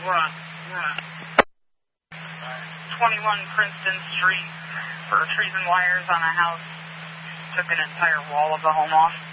We're on. 21 Princeton Street for trees and wires on a house. Took an entire wall of the home off.